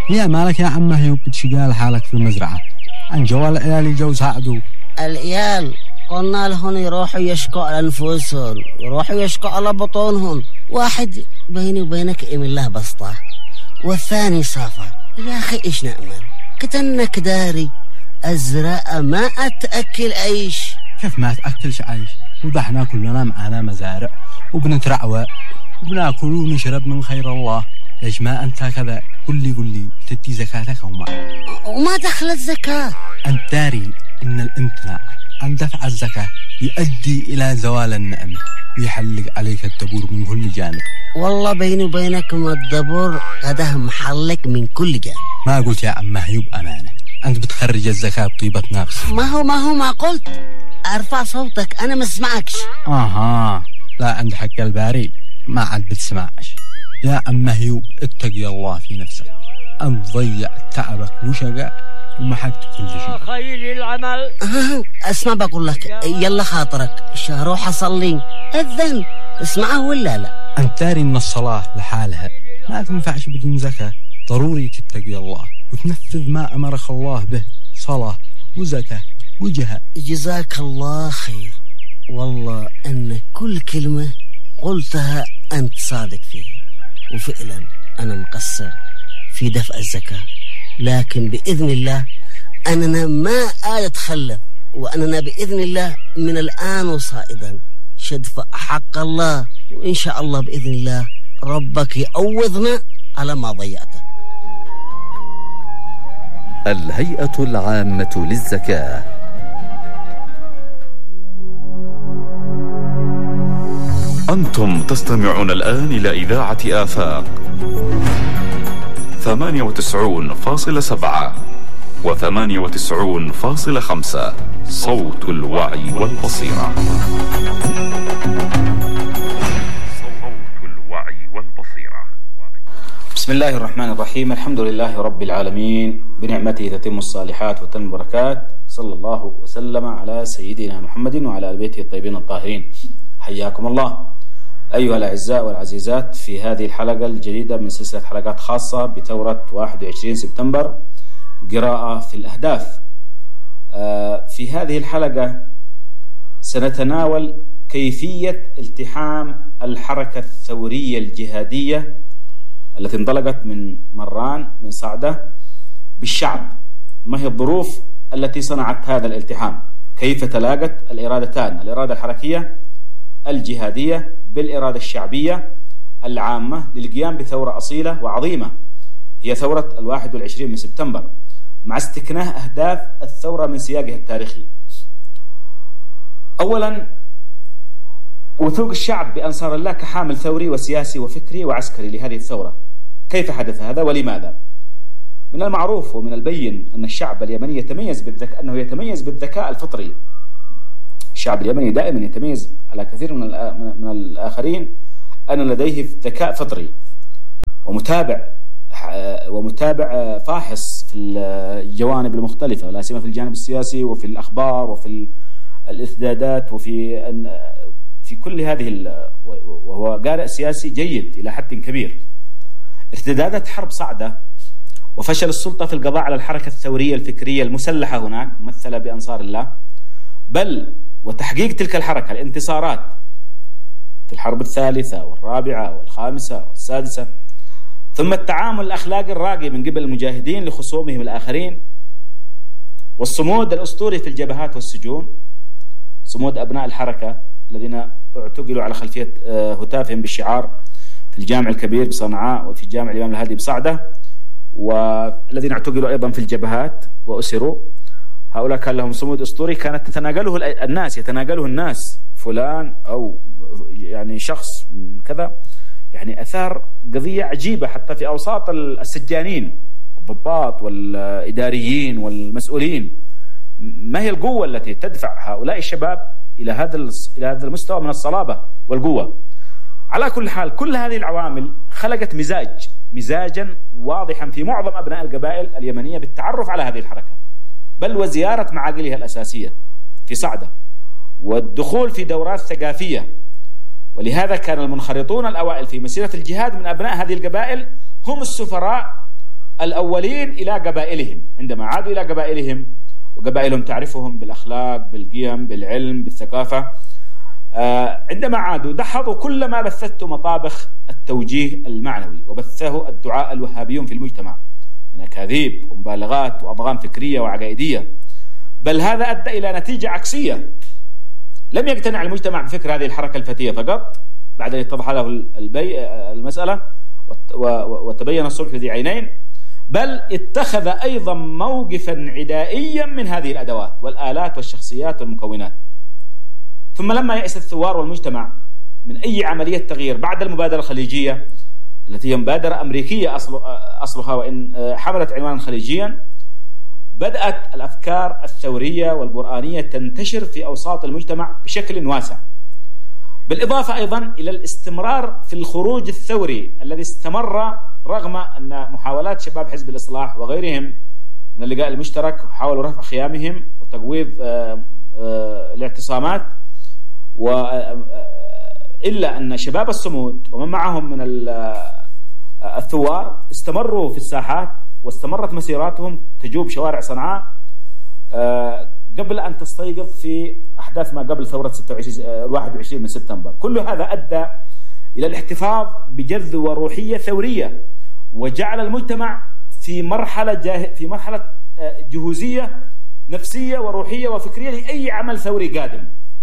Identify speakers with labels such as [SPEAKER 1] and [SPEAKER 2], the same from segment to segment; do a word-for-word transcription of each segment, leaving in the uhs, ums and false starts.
[SPEAKER 1] يا مالك يا عم هيو بتشقال حالك في المزرعة عن جوال العيال يجوا ساعدوا
[SPEAKER 2] العيال قلنا لهم يروحوا يشكوا على أنفسهم يروحوا يشكوا على بطونهم واحد بيني وبينك إم الله بسطة والثاني سافر يا أخي إيش نأمل كتنك داري أزرع ما أتأكل عيش
[SPEAKER 1] كيف ما تأكلش عيش وضحنا كلنا معانا مزارع وبنترعوى وبناكل ونشرب من خير الله ليش ما أنت كذا قل لي قل لي تدي زكاتك وما
[SPEAKER 2] وما دخلت زكاة
[SPEAKER 1] أنت داري إن الامتناع عن دفع الزكاة يؤدي إلى زوال النعمة ويحلق عليك الدبور من كل جانب
[SPEAKER 2] والله بيني وبينكم الدبور قده محلق من كل جانب
[SPEAKER 1] ما قلت يا عم هيوب أمانة أنت بتخرج الزكاة بطيبة نفس
[SPEAKER 2] ما هو ما هو ما قلت أرفع صوتك أنا ما اسمعكش
[SPEAKER 1] آها لا عند حق الباري ما عاد بتسمعش يا عم هيوب اتقي الله في نفسك أنت ضيع تعبك وشقة ومحقت كل شيء
[SPEAKER 3] خير العمل
[SPEAKER 2] اسمع بقول لك يلا خاطرك روح أصلي أذن اسمعه ولا لا
[SPEAKER 1] أنت داري إن الصلاة لحالها ما تنفعش بدون زكاة ضروري تتقي الله وتنفذ ما أمرك الله به صلاة وزكاة وجهاد
[SPEAKER 2] جزاك الله خير والله أن كل كلمة قلتها أنت صادق فيها وفعلا أنا مقصر في دفع الزكاة لكن بإذن الله أننا ما أتخلف وأننا بإذن الله من الآن وصائدا شدفع حق الله وإن شاء الله بإذن الله ربك يعوضنا على ما ضيعته.
[SPEAKER 4] الهيئة العامة للزكاة.
[SPEAKER 5] أنتم تستمعون الآن إلى إذاعة آفاق ثمانية وتسعون فاصلة سبعة وثمانية وتسعون فاصلة خمسة صوت الوعي والبصيرة. صوت الوعي والبصيرة.
[SPEAKER 6] بسم الله الرحمن الرحيم. الحمد لله رب العالمين بنعمته تتم الصالحات وتتم البركات. صلى الله وسلم على سيدنا محمد وعلى آل بيته الطيبين الطاهرين. حياكم الله أيها الأعزاء والعزيزات في هذه الحلقة الجديدة من سلسلة حلقات خاصة بثورة واحد وعشرين سبتمبر قراءة في الأهداف. في هذه الحلقة سنتناول كيفية التحام الحركة الثورية الجهادية التي انطلقت من مران من صعدة بالشعب. ما هي الظروف التي صنعت هذا الالتحام؟ كيف تلاقت الإرادتان، الإرادة الحركية الجهادية بالإرادة الشعبية العامة للقيام بثورة أصيلة وعظيمة هي ثورة الواحد والعشرين من سبتمبر، مع استكناه أهداف الثورة من سياقها التاريخي. أولا وثوق الشعب بأنصار الله كحامل ثوري وسياسي وفكري وعسكري لهذه الثورة. كيف حدث هذا ولماذا؟ من المعروف ومن البين أن الشعب اليمني يتميز بالذكاء، أنه يتميز بالذكاء الفطري. الشعب اليمني دائما يتميز على كثير من من الآخرين أن لديه ذكاء فطري ومتابع ومتابع فاحص في الجوانب المختلفة، لا سيما في الجانب السياسي وفي الأخبار وفي الإرتدادات وفي في كل هذه، وهو قارئ سياسي جيد إلى حد كبير. ارتدادات حرب صعدة وفشل السلطة في القضاء على الحركة الثورية الفكرية المسلحة هناك ممثلة بأنصار الله، بل وتحقيق تلك الحركة الانتصارات في الحرب الثالثة والرابعة والخامسة والسادسة، ثم التعامل الأخلاقي الراقي من قبل المجاهدين لخصومهم الآخرين، والصمود الأسطوري في الجبهات والسجون، صمود أبناء الحركة الذين اعتقلوا على خلفية هتافهم بالشعار في الجامع الكبير بصنعاء وفي جامع الإمام الهادي بصعدة، والذين اعتقلوا أيضا في الجبهات وأسروا. هؤلاء كان لهم صمود أسطوري كانت تتناقله الناس، يتناقله الناس فلان أو يعني شخص من كذا، يعني أثار قضية عجيبة حتى في أوساط السجانين والضباط والإداريين والمسؤولين. ما هي القوة التي تدفع هؤلاء الشباب إلى هذا إلى هذا المستوى من الصلابة والقوة؟ على كل حال كل هذه العوامل خلقت مزاج مزاجا واضحا في معظم أبناء القبائل اليمنية بالتعرف على هذه الحركة، بل وزيارة معاقلها الأساسية في صعدة والدخول في دورات ثقافية. ولهذا كان المنخرطون الأوائل في مسيرة الجهاد من أبناء هذه القبائل هم السفراء الأولين إلى قبائلهم. عندما عادوا إلى قبائلهم، وقبائلهم تعرفهم بالأخلاق، بالقيم، بالعلم، بالثقافة، عندما عادوا دحضوا كل ما بثته مطابخ التوجيه المعنوي وبثه الدعاء الوهابيون في المجتمع من أكاذيب ومبالغات وأضغام فكرية وعقائدية. بل هذا أدى إلى نتيجة عكسية. لم يقتنع المجتمع بفكر هذه الحركة الفتية فقط بعد أن اتضح له البي... المسألة وتبين الصبح ذي عينين، بل اتخذ أيضا موقفا عدائيا من هذه الأدوات والآلات والشخصيات والمكونات. ثم لما يأس الثوار والمجتمع من أي عملية تغيير بعد المبادرة الخليجية التي هي مبادرة أمريكية أصل أصلها وإن حملت عنوانا خليجيا، بدأت الأفكار الثورية والقرآنية تنتشر في أوساط المجتمع بشكل واسع، بالإضافة أيضا إلى الاستمرار في الخروج الثوري الذي استمر رغم أن محاولات شباب حزب الإصلاح وغيرهم من اللقاء المشترك حاولوا رفع خيامهم وتقويض الاعتصامات، إلا أن شباب الصمود ومن معهم من الثوار استمروا في الساحات واستمرت مسيراتهم تجوب شوارع صنعاء قبل أن تستيقظ في أحداث ما قبل ثورة واحد وعشرين من سبتمبر. كل هذا أدى إلى الاحتفاظ بجذوة روحية ثورية، وجعل المجتمع في مرحلة جاه... في مرحلة جهوزية نفسية وروحية وفكرية لأي عمل ثوري قادم.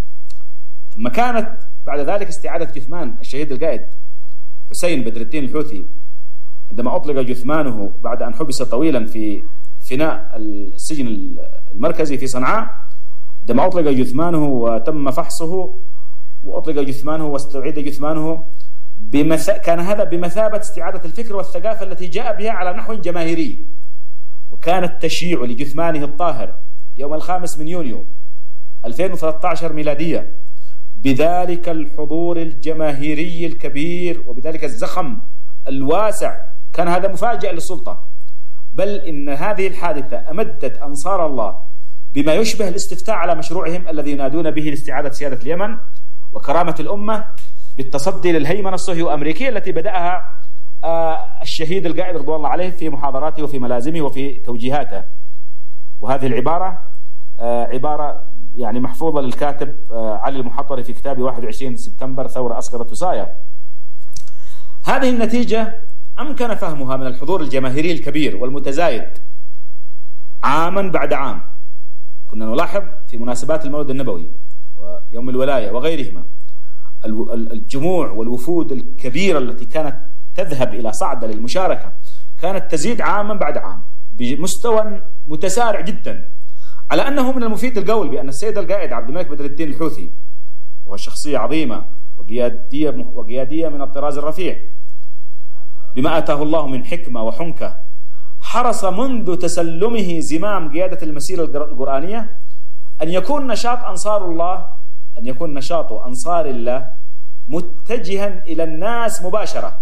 [SPEAKER 6] ثم كانت بعد ذلك استعادة جثمان الشهيد القائد حسين بدر الدين الحوثي عندما أطلق جثمانه بعد أن حبس طويلا في فناء السجن المركزي في صنعاء. عندما أطلق جثمانه وتم فحصه وأطلق جثمانه واستعيد جثمانه بمث... كان هذا بمثابة استعادة الفكر والثقافة التي جاء بها على نحو جماهيري. وكان التشييع لجثمانه الطاهر يوم الخامس من يونيو ألفين وثلاثة عشر ميلادية بذلك الحضور الجماهيري الكبير وبذلك الزخم الواسع كان هذا مفاجئ للسلطة. بل إن هذه الحادثة أمدت أنصار الله بما يشبه الاستفتاء على مشروعهم الذي ينادون به لاستعادة سيادة اليمن وكرامة الأمة بالتصدي للهيمنة الصهيونية الأمريكية التي بدأها الشهيد القائد رضوان الله عليه في محاضراته وفي ملازمه وفي توجيهاته. وهذه العبارة عبارة يعني محفوظة للكاتب علي المحطري في كتابه واحد وعشرين سبتمبر ثورة أسقطت وصايا. هذه النتيجة أمكن فهمها من الحضور الجماهيري الكبير والمتزايد عاما بعد عام. كنا نلاحظ في مناسبات المولد النبوي ويوم الولاية وغيرهما الجموع والوفود الكبيرة التي كانت تذهب إلى صعدة للمشاركة كانت تزيد عاما بعد عام بمستوى متسارع جدا، على أنه من المفيد القول بأن السيد القائد عبد الملك بدر الدين الحوثي وهو شخصية عظيمة وقيادية وقيادية من الطراز الرفيع بما آتاه الله من حكمة وحنكة، حرص منذ تسلمه زمام قيادة المسيرة القرآنية أن يكون نشاط أنصار الله أن يكون نشاط أنصار الله متجها إلى الناس مباشرة،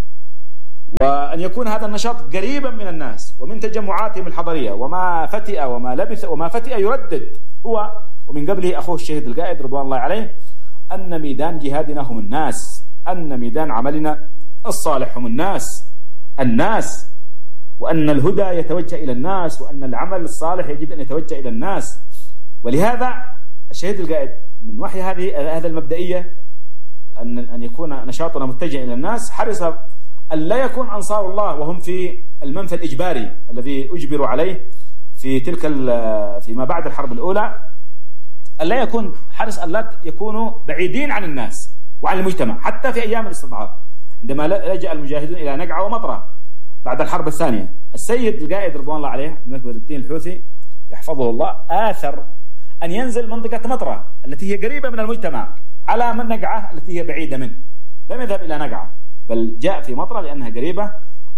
[SPEAKER 6] وأن يكون هذا النشاط قريبا من الناس ومن تجمعاتهم الحضرية. وما فتئ وما لبث وما فتئ يردد هو ومن قبله أخوه الشهيد القائد رضوان الله عليه أن ميدان جهادنا هم الناس، أن ميدان عملنا الصالح هم الناس الناس وأن الهدى يتوجه إلى الناس وأن العمل الصالح يجب أن يتوجه إلى الناس. ولهذا الشهيد القائد من وحي هذه هذا المبدئية أن أن يكون نشاطنا متجه إلى الناس حرص أن لا يكون أنصار الله وهم في المنفى الإجباري الذي أجبروا عليه في تلك فيما بعد الحرب الأولى، أن لا يكون حرص أن لا يكونوا بعيدين عن الناس وعن المجتمع حتى في أيام الاستضعاف. عندما لجأ المجاهدون إلى نقعة ومطرة بعد الحرب الثانية، السيد القائد رضوان الله عليه عبد الملك بدر الدين الحوثي يحفظه الله آثر أن ينزل منطقة مطرة التي هي قريبة من المجتمع على من نقعة التي هي بعيدة منه. لم يذهب إلى نقعة بل جاء في مطرة لأنها قريبة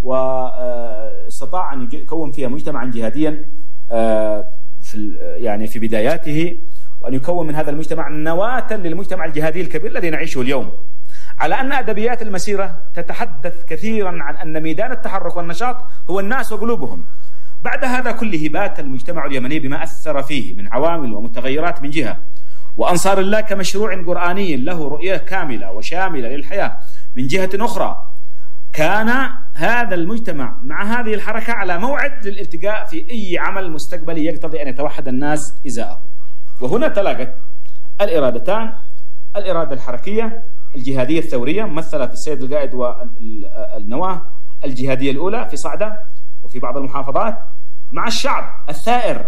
[SPEAKER 6] واستطاع أن يكون فيها مجتمعا جهاديا في يعني في بداياته، وأن يكون من هذا المجتمع نواة للمجتمع الجهادي الكبير الذي نعيشه اليوم. على أن أدبيات المسيرة تتحدث كثيرا عن أن ميدان التحرك والنشاط هو الناس وقلوبهم. بعد هذا كله بات المجتمع اليمني بما أثر فيه من عوامل ومتغيرات من جهة، وأنصار الله كمشروع قرآني له رؤية كاملة وشاملة للحياة من جهة أخرى. كان هذا المجتمع مع هذه الحركة على موعد للالتقاء في أي عمل مستقبلي يقتضي أن يتوحد الناس إزاءه. وهنا تلاقت الإرادتان، الإرادة الحركية الجهادية الثورية ممثلة في السيد القائد والنواة الجهادية الأولى في صعدة وفي بعض المحافظات، مع الشعب الثائر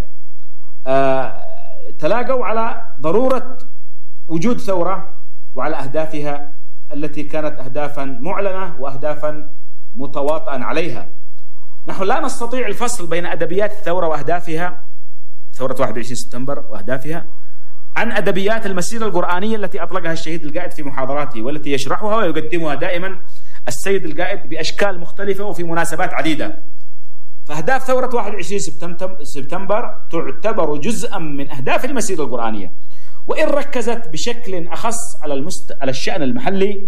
[SPEAKER 6] تلاقوا على ضرورة وجود ثورة وعلى أهدافها التي كانت أهدافا معلنة وأهدافا متواطئا عليها. نحن لا نستطيع الفصل بين أدبيات الثورة وأهدافها، ثورة واحد وعشرين سبتمبر وأهدافها، عن أدبيات المسيرة القرآنية التي أطلقها الشهيد القائد في محاضراته، والتي يشرحها ويقدمها دائما السيد القائد بأشكال مختلفة وفي مناسبات عديدة. فأهداف ثورة واحد وعشرين سبتمبر تعتبر جزءا من أهداف المسيرة القرآنية، وإن ركزت بشكل أخص على المست... على الشأن المحلي،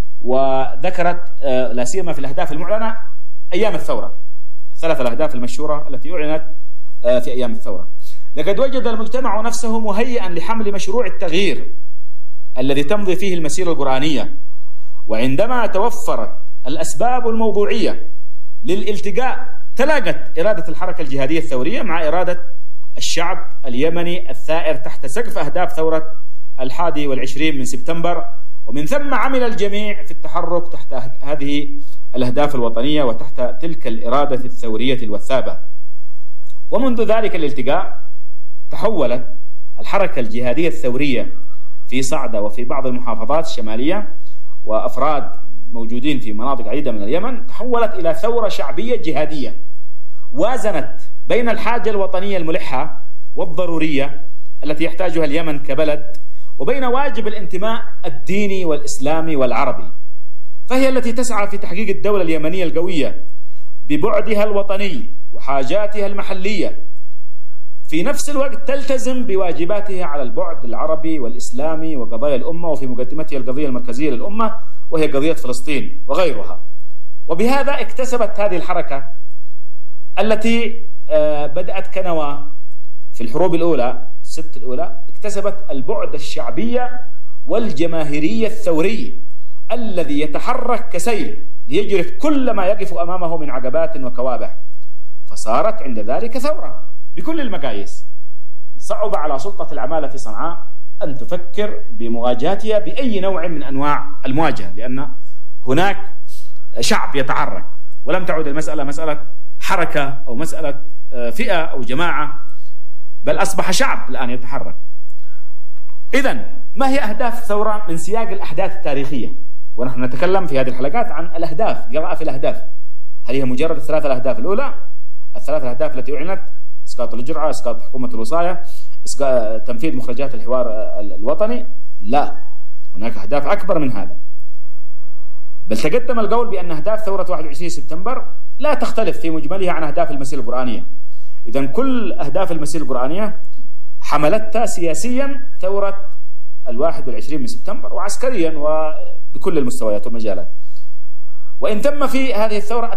[SPEAKER 6] وذكرت لا سيما في الأهداف المعلنة أيام الثورة، ثلاث الأهداف المشهورة التي أعلنت في أيام الثورة. لقد وجد المجتمع نفسه مهيئا لحمل مشروع التغيير الذي تمضي فيه المسيرة القرآنية، وعندما توفرت الأسباب الموضوعية للالتقاء تلاقت إرادة الحركة الجهادية الثورية مع إرادة الشعب اليمني الثائر تحت سقف أهداف ثورة الحادي والعشرين من سبتمبر، ومن ثم عمل الجميع في التحرك تحت هذه الأهداف الوطنية وتحت تلك الإرادة الثورية الوثابة. ومنذ ذلك الالتقاء تحولت الحركة الجهادية الثورية في صعدة وفي بعض المحافظات الشمالية وأفراد موجودين في مناطق عديدة من اليمن، تحولت إلى ثورة شعبية جهادية وازنت بين الحاجة الوطنية الملحة والضرورية التي يحتاجها اليمن كبلد، وبين واجب الانتماء الديني والإسلامي والعربي، فهي التي تسعى في تحقيق الدولة اليمنية القوية ببعدها الوطني وحاجاتها المحلية، في نفس الوقت تلتزم بواجباتها على البعد العربي والإسلامي وقضايا الأمة، وفي مقدمتها القضية المركزية للأمة وهي قضية فلسطين وغيرها. وبهذا اكتسبت هذه الحركة التي بدأت كنواة في الحروب الأولى الست الأولى، اكتسبت البعد الشعبية والجماهيرية الثوري الذي يتحرك كسيل ليجرف كل ما يقف أمامه من عقبات وكوابح، فصارت عند ذلك ثورة بكل المقاييس. صعب على سلطة العمالة في صنعاء أن تفكر بمواجهتها بأي نوع من أنواع المواجهة، لأن هناك شعب يتحرك، ولم تعد المسألة مسألة حركة أو مسألة فئة أو جماعة، بل أصبح شعب الآن يتحرك. إذن ما هي أهداف الثورة من سياق الأحداث التاريخية؟ ونحن نتكلم في هذه الحلقات عن الأهداف، قراءة في الأهداف. هل هي مجرد الثلاث الأهداف الأولى؟ الثلاث الأهداف التي أعلنت: إسقاط الجرعة، إسقاط حكومة الوصاية، تنفيذ مخرجات الحوار الوطني. لا، هناك أهداف أكبر من هذا. بل تقدم القول بأن أهداف ثورة واحد وعشرين سبتمبر لا تختلف في مجملها عن أهداف المسيرة القرآنية. إذن كل أهداف المسيرة القرآنية حملتها سياسيا ثورة الواحد والعشرين من سبتمبر، وعسكريا وبكل المستويات والمجالات. وإن تم في هذه الثورة